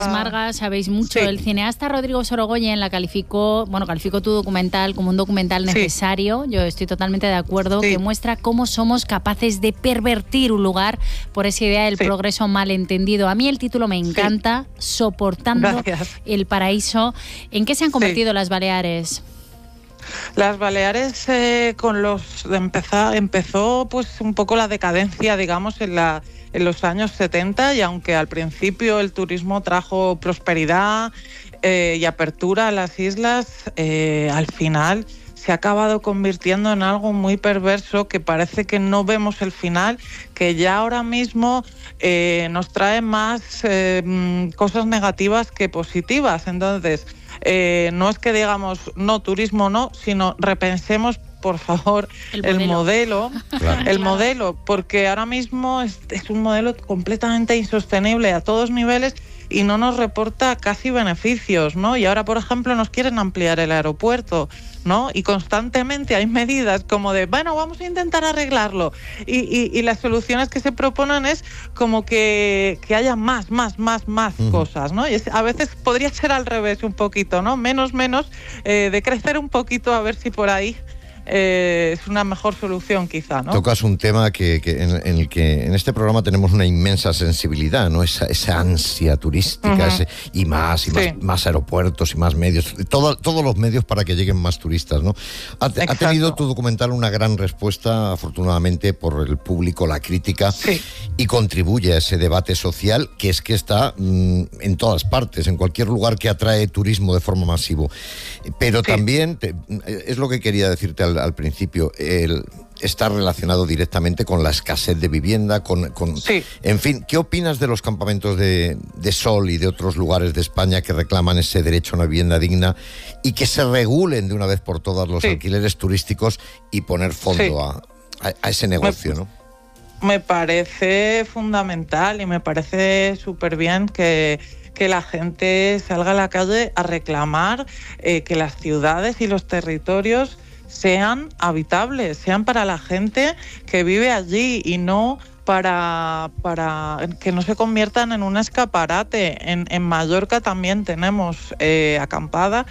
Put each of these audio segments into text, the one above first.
Marga, sabéis mucho. Sí. El cineasta Rodrigo Sorogoyen calificó tu documental como un documental necesario. Yo estoy totalmente de acuerdo, que muestra cómo somos capaces de pervertir un lugar por esa idea del progreso malentendido. A mí el título me encanta, Soportando el paraíso. ¿En qué se han convertido las Baleares? Las Baleares empezó pues un poco la decadencia, digamos, en los años 70, y aunque al principio el turismo trajo prosperidad y apertura a las islas, al final se ha acabado convirtiendo en algo muy perverso, que parece que no vemos el final, que ya ahora mismo nos trae más cosas negativas que positivas. Entonces, no es que digamos no, turismo no, sino repensemos, por favor, el modelo. Claro. El modelo, porque ahora mismo es un modelo completamente insostenible a todos niveles y no nos reporta casi beneficios, ¿no? Y ahora, por ejemplo, nos quieren ampliar el aeropuerto, ¿no? Y constantemente hay medidas como de, bueno, vamos a intentar arreglarlo. Y las soluciones que se proponen es como que haya más cosas, ¿no? Y a veces podría ser al revés un poquito, ¿no? Menos, de crecer un poquito, a ver si por ahí es una mejor solución, quizá, ¿no? Tocas un tema en el que en este programa tenemos una inmensa sensibilidad, ¿no? Esa ansia turística, y más aeropuertos y más medios, todos los medios para que lleguen más turistas, ¿no? Ha tenido tu documental una gran respuesta, afortunadamente, por el público, la crítica, y contribuye a ese debate social que está en todas partes, en cualquier lugar que atrae turismo de forma masiva. Pero también, es lo que quería decirte al principio, está relacionado directamente con la escasez de vivienda, en fin, ¿qué opinas de los campamentos de sol y de otros lugares de España que reclaman ese derecho a una vivienda digna y que se regulen de una vez por todas los alquileres turísticos y poner fondo a ese negocio, ¿no? Me parece fundamental y me parece súper bien que la gente salga a la calle a reclamar que las ciudades y los territorios sean habitables, sean para la gente que vive allí y no para que no se conviertan en un escaparate. En Mallorca también tenemos acampada.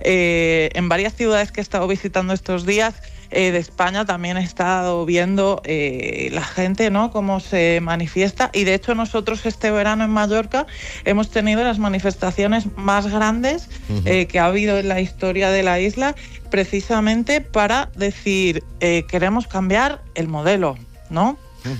En varias ciudades que he estado visitando estos días de España también he estado viendo la gente, ¿no?, cómo se manifiesta, y de hecho nosotros este verano en Mallorca hemos tenido las manifestaciones más grandes que ha habido en la historia de la isla, precisamente para decir queremos cambiar el modelo, ¿no?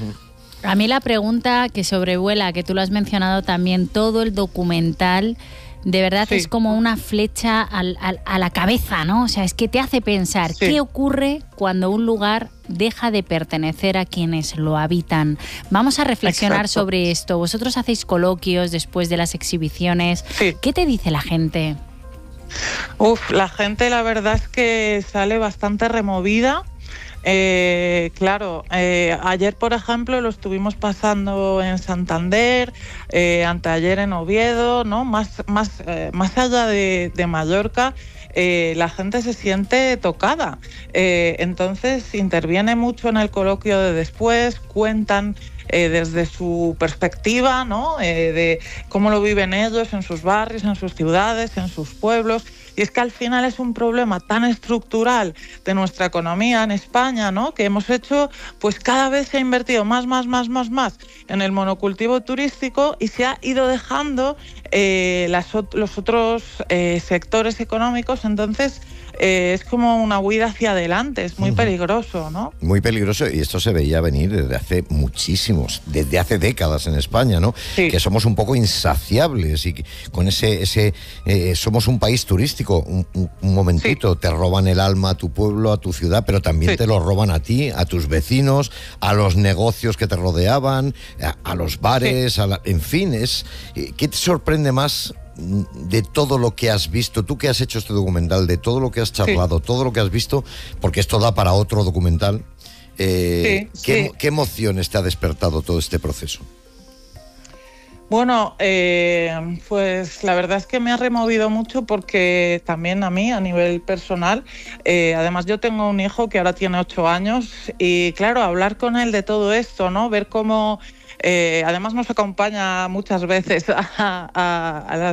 A mí la pregunta que sobrevuela, que tú lo has mencionado también, todo el documental de verdad es como una flecha a la cabeza, ¿no? O sea, es que te hace pensar qué ocurre cuando un lugar deja de pertenecer a quienes lo habitan. Vamos a reflexionar sobre esto. Vosotros hacéis coloquios después de las exhibiciones. ¿Qué te dice la gente? La gente, la verdad es que sale bastante removida. Ayer, por ejemplo, lo estuvimos pasando en Santander, anteayer en Oviedo, ¿no? Más allá de Mallorca, la gente se siente tocada. Entonces interviene mucho en el coloquio de después, cuentan desde su perspectiva, ¿no? De cómo lo viven ellos en sus barrios, en sus ciudades, en sus pueblos. Y es que al final es un problema tan estructural de nuestra economía en España, ¿no?, que hemos hecho, pues cada vez se ha invertido más en el monocultivo turístico y se ha ido dejando los otros sectores económicos. Entonces es como una huida hacia adelante, es muy peligroso, ¿no? Muy peligroso, y esto se veía venir desde hace décadas en España, ¿no? Que somos un poco insaciables y con somos un país turístico. Un momentito, te roban el alma a tu pueblo, a tu ciudad, pero también te lo roban a ti, a tus vecinos, a los negocios que te rodeaban, a los bares, en fin, ¿qué te sorprende más de todo lo que has visto? Tú que has hecho este documental, de todo lo que has charlado, todo lo que has visto, porque esto da para otro documental, ¿qué emociones te ha despertado todo este proceso? Bueno, pues la verdad es que me ha removido mucho, porque también a mí, a nivel personal, además yo tengo un hijo que ahora tiene 8 años y claro, hablar con él de todo esto, ¿no? Ver cómo Además nos acompaña muchas veces a